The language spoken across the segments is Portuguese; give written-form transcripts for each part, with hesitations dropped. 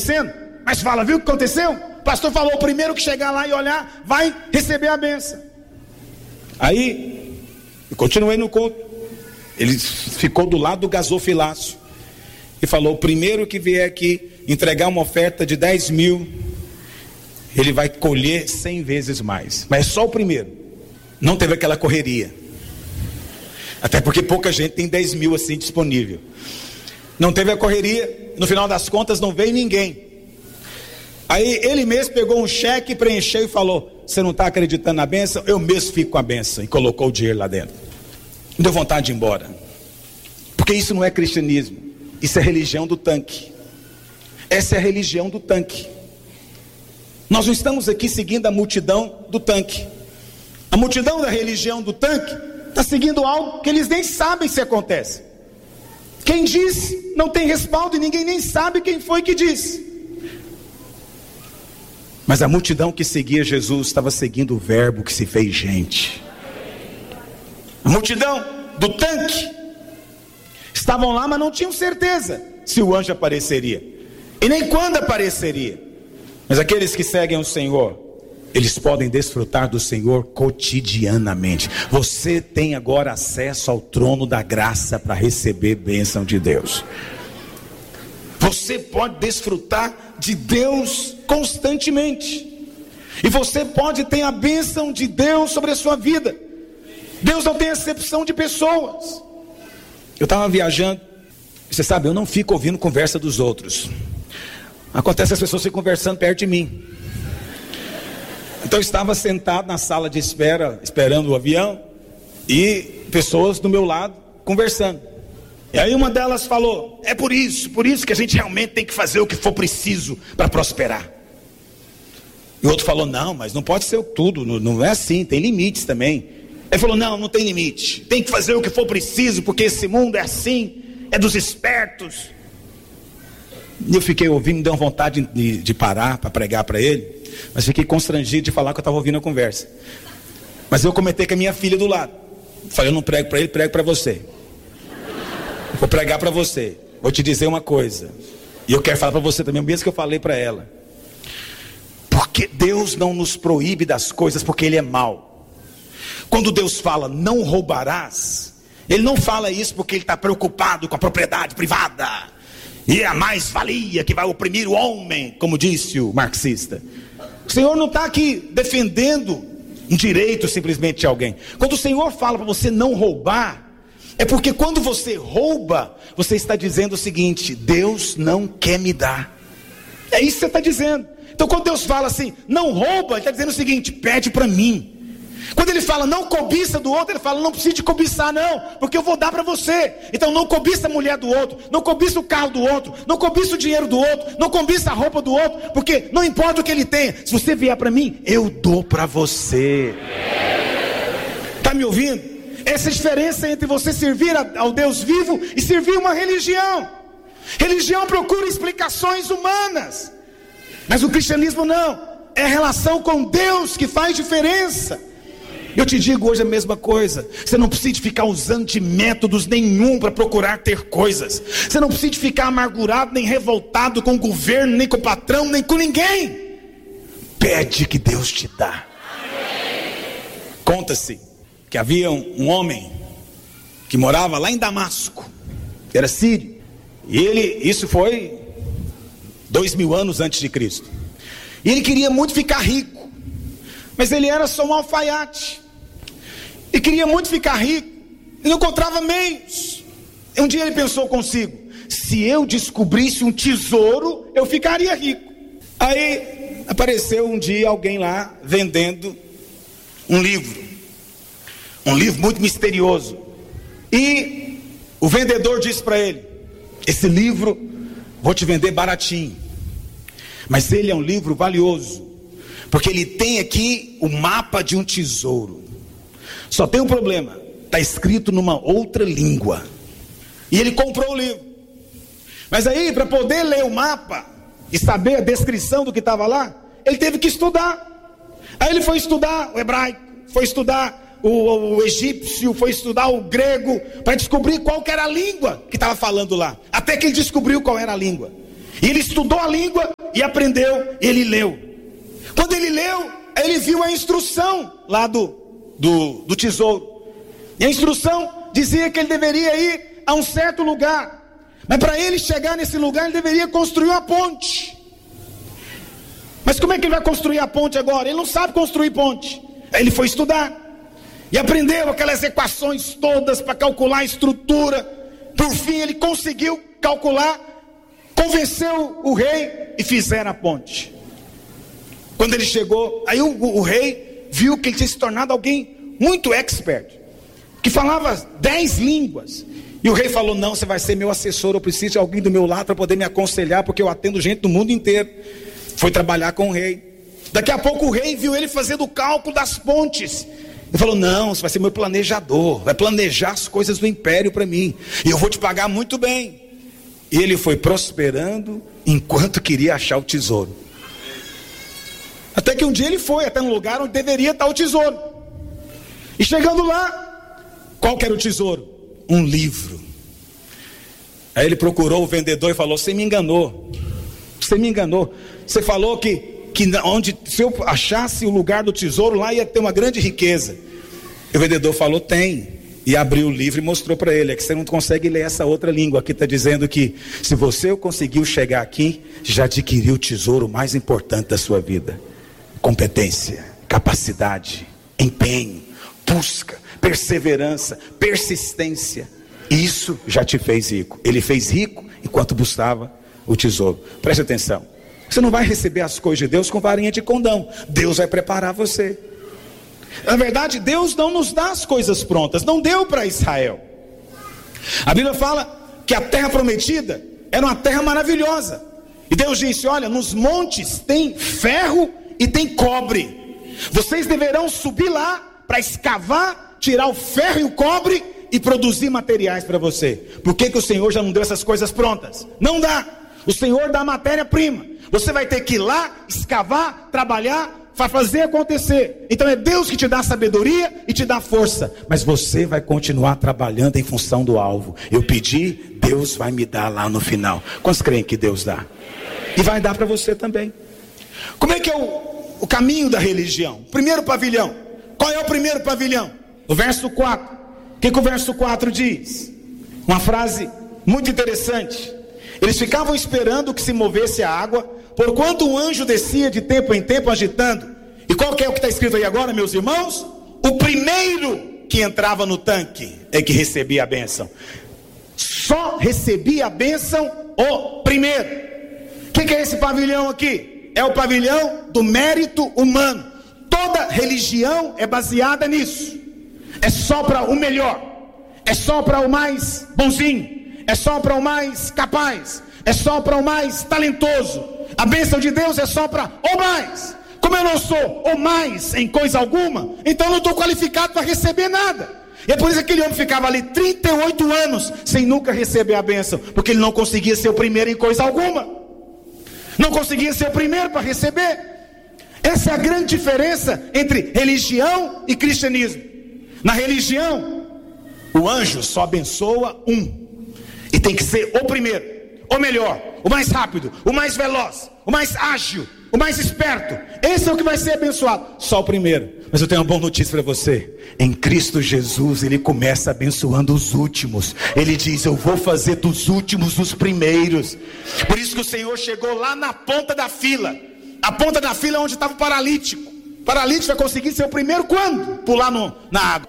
acontecendo, mas fala, viu o que aconteceu? O pastor falou, o primeiro que chegar lá e olhar, vai receber a bênção. Aí, eu continuei no culto. Ele ficou do lado do gasofilácio e falou, o primeiro que vier aqui entregar uma oferta de 10 mil, ele vai colher 100 vezes mais. Mas só o primeiro. Não teve aquela correria. Até porque pouca gente tem 10 mil assim disponível. Não teve a correria. No final das contas não veio ninguém. Aí ele mesmo pegou um cheque, preencheu e falou, você não está acreditando na bênção? Eu mesmo fico com a bênção. E colocou o dinheiro lá dentro. Me deu vontade de ir embora. Porque isso não é cristianismo. Isso é religião do tanque. Essa é a religião do tanque. Nós não estamos aqui seguindo a multidão do tanque. A multidão da religião do tanque está seguindo algo que eles nem sabem se acontece. Quem disse não tem respaldo e ninguém nem sabe quem foi que disse. Mas a multidão que seguia Jesus estava seguindo o verbo que se fez gente. A multidão do tanque estavam lá, mas não tinham certeza se o anjo apareceria e nem quando apareceria. Mas aqueles que seguem o Senhor, eles podem desfrutar do Senhor cotidianamente. Você tem agora acesso ao trono da graça para receber bênção de Deus. Você pode desfrutar de Deus constantemente. E você pode ter a bênção de Deus sobre a sua vida. Deus não tem exceção de pessoas. Eu estava viajando. Você sabe, eu não fico ouvindo conversa dos outros. Acontece que as pessoas ficam conversando perto de mim. Então eu estava sentado na sala de espera, esperando o avião, e pessoas do meu lado conversando. E aí uma delas falou, é por isso que a gente realmente tem que fazer o que for preciso para prosperar. E o outro falou, não, mas não pode ser tudo, não é assim, tem limites também. Ele falou, não tem limite, tem que fazer o que for preciso, porque esse mundo é assim, é dos espertos. E eu fiquei ouvindo, me deu vontade de parar para pregar para ele, mas fiquei constrangido de falar que eu estava ouvindo a conversa. Mas eu comentei com a minha filha do lado. Falei, eu não prego para ele, prego para você. Vou pregar para você. Vou te dizer uma coisa, e eu quero falar para você também, mesmo que eu falei para ela. Porque Deus não nos proíbe das coisas porque Ele é mau. Quando Deus fala, não roubarás, Ele não fala isso porque Ele está preocupado com a propriedade privada e a mais-valia que vai oprimir o homem, como disse o marxista. O Senhor não está aqui defendendo um direito simplesmente de alguém. Quando o Senhor fala para você não roubar, é porque quando você rouba, você está dizendo o seguinte, Deus não quer me dar. É isso que você está dizendo. Então quando Deus fala assim, não rouba, Ele está dizendo o seguinte, pede para mim. Quando Ele fala, não cobiça do outro, Ele fala, não precisa de cobiçar não, porque eu vou dar para você. Então não cobiça a mulher do outro, não cobiça o carro do outro, não cobiça o dinheiro do outro, não cobiça a roupa do outro, porque não importa o que ele tenha, se você vier para mim, eu dou para você. Está me ouvindo? Essa é a diferença entre você servir ao Deus vivo e servir uma religião. Religião procura explicações humanas, mas o cristianismo não, é a relação com Deus que faz diferença. Eu te digo hoje a mesma coisa. Você não precisa ficar usando de métodos nenhum para procurar ter coisas. Você não precisa ficar amargurado, nem revoltado com o governo, nem com o patrão, nem com ninguém. Pede que Deus te dá. Conta-se que havia um homem que morava lá em Damasco, que era sírio. E isso foi 2000 anos antes de Cristo. E ele queria muito ficar rico, mas ele era só um alfaiate. E queria muito ficar rico, e não encontrava meios. E um dia ele pensou consigo, se eu descobrisse um tesouro, eu ficaria rico. Aí apareceu um dia alguém lá vendendo um livro muito misterioso. E o vendedor disse para ele, esse livro vou te vender baratinho, mas ele é um livro valioso, porque ele tem aqui o mapa de um tesouro. Só tem um problema, está escrito numa outra língua. E ele comprou o livro. Mas aí, para poder ler o mapa e saber a descrição do que estava lá, ele teve que estudar. Aí ele foi estudar o hebraico, foi estudar o egípcio, foi estudar o grego, para descobrir qual que era a língua que estava falando lá. Até que ele descobriu qual era a língua. E ele estudou a língua e aprendeu, ele leu. Quando ele leu, ele viu a instrução lá do tesouro. E a instrução dizia que ele deveria ir a um certo lugar. Mas para ele chegar nesse lugar, ele deveria construir uma ponte. Mas como é que ele vai construir a ponte agora? Ele não sabe construir ponte. Aí ele foi estudar. E aprendeu aquelas equações todas para calcular a estrutura. Por fim ele conseguiu calcular, convenceu o rei e fizeram a ponte. Quando ele chegou, aí o rei viu que ele tinha se tornado alguém muito expert, que falava 10 línguas. E o rei falou: não, você vai ser meu assessor, eu preciso de alguém do meu lado para poder me aconselhar, porque eu atendo gente do mundo inteiro. Foi trabalhar com o rei. Daqui a pouco o rei viu ele fazendo o cálculo das pontes. Ele falou: não, você vai ser meu planejador, vai planejar as coisas do império para mim, e eu vou te pagar muito bem. E ele foi prosperando enquanto queria achar o tesouro. Até que um dia ele foi até um lugar onde deveria estar o tesouro. E chegando lá, qual que era o tesouro? Um livro. Aí ele procurou o vendedor e falou: você me enganou. Você me enganou. Você falou que onde, se eu achasse o lugar do tesouro, lá ia ter uma grande riqueza. E o vendedor falou: tem. E abriu o livro e mostrou para ele: é que você não consegue ler essa outra língua. Aqui está dizendo que se você conseguiu chegar aqui, já adquiriu o tesouro mais importante da sua vida. Competência, capacidade, empenho, busca, perseverança, persistência. Isso já te fez rico. Ele fez rico enquanto buscava o tesouro. Preste atenção. Você não vai receber as coisas de Deus com varinha de condão. Deus vai preparar você. Na verdade, Deus não nos dá as coisas prontas. Não deu para Israel. A Bíblia fala que a terra prometida era uma terra maravilhosa. E Deus disse: olha, nos montes tem ferro e tem cobre. Vocês deverão subir lá para escavar, tirar o ferro e o cobre e produzir materiais para você. Por que o Senhor já não deu essas coisas prontas? Não dá. O Senhor dá matéria-prima. Você vai ter que ir lá, escavar, trabalhar, para fazer acontecer. Então é Deus que te dá sabedoria e te dá força. Mas você vai continuar trabalhando em função do alvo. Eu pedi, Deus vai me dar lá no final. Quantos creem que Deus dá? E vai dar para você também. Como é que é o caminho da religião? Primeiro pavilhão. Qual é o primeiro pavilhão? O verso 4. O que o verso 4 diz? Uma frase muito interessante. Eles ficavam esperando que se movesse a água, porquanto um anjo descia de tempo em tempo agitando. E qual que é o que está escrito aí agora, meus irmãos? O primeiro que entrava no tanque é que recebia a bênção. Só recebia a bênção o primeiro. O que é esse pavilhão aqui? É o pavilhão do mérito humano. Toda religião é baseada nisso. É só para o melhor. É só para o mais bonzinho. É só para o mais capaz. É só para o mais talentoso. A bênção de Deus é só para o mais. Como eu não sou o mais em coisa alguma, então eu não estou qualificado para receber nada. E é por isso que aquele homem ficava ali 38 anos sem nunca receber a bênção, porque ele não conseguia ser o primeiro em coisa alguma. Não conseguia ser o primeiro para receber. Essa é a grande diferença entre religião e cristianismo. Na religião, o anjo só abençoa um. E tem que ser o primeiro, o melhor, o mais rápido, o mais veloz, o mais ágil, o mais esperto. Esse é o que vai ser abençoado. Só o primeiro. Mas eu tenho uma boa notícia para você. Em Cristo Jesus, Ele começa abençoando os últimos. Ele diz: eu vou fazer dos últimos os primeiros. Por isso que o Senhor chegou lá na ponta da fila. A ponta da fila é onde estava o paralítico. O paralítico vai conseguir ser o primeiro quando? Pular na água.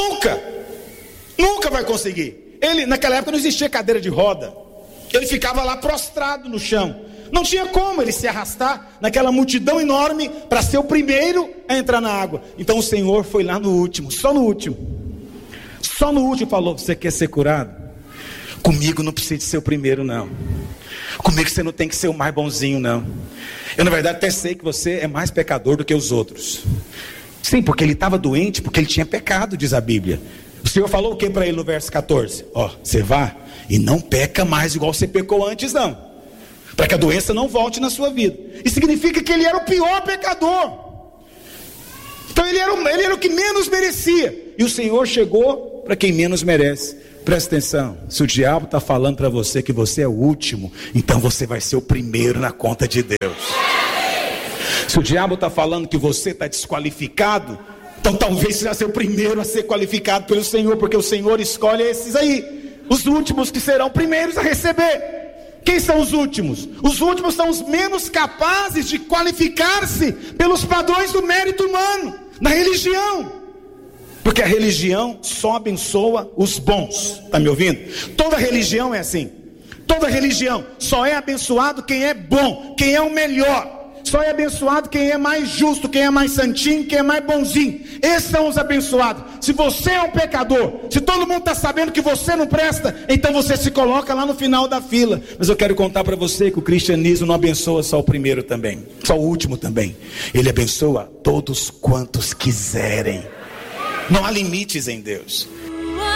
Nunca vai conseguir. Ele, naquela época não existia cadeira de roda. Ele ficava lá prostrado no chão. Não tinha como ele se arrastar naquela multidão enorme para ser o primeiro a entrar na água. Então o Senhor foi lá no último, só no último falou: você quer ser curado? Comigo não precisa de ser o primeiro, não. Comigo você não tem que ser o mais bonzinho, não. Eu na verdade até sei que você é mais pecador do que os outros. Sim, porque ele estava doente, porque ele tinha pecado, diz a Bíblia. O Senhor falou o que para ele no verso 14? Você vá e não peca mais igual você pecou antes, não. Para que a doença não volte na sua vida. Isso significa que ele era o pior pecador. Então ele era o que menos merecia. E o Senhor chegou para quem menos merece. Presta atenção, se o diabo está falando para você que você é o último, então você vai ser o primeiro na conta de Deus. Se o diabo está falando que você está desqualificado, então talvez você seja o primeiro a ser qualificado pelo Senhor, porque o Senhor escolhe esses aí, os últimos que serão primeiros a receber. Quem são os últimos? Os últimos são os menos capazes de qualificar-se pelos padrões do mérito humano, na religião. Porque a religião só abençoa os bons. Está me ouvindo? Toda religião é assim. Toda religião só é abençoado quem é bom, quem é o melhor. Só é abençoado quem é mais justo, quem é mais santinho, quem é mais bonzinho. Esses são os abençoados. Se você é um pecador, se todo mundo está sabendo que você não presta, então você se coloca lá no final da fila. Mas eu quero contar para você que o cristianismo não abençoa só o primeiro também, só o último também. Ele abençoa todos quantos quiserem. Não há limites em Deus.